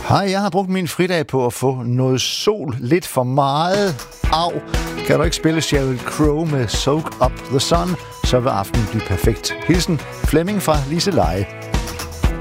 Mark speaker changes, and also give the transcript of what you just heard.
Speaker 1: Hej, jeg har brugt min fridag på at få noget sol lidt for meget. Au! Kan du ikke spille Sheryl Crow med Soak Up the Sun, så vil aftenen blive perfekt. Hilsen Flemming fra Liseleje.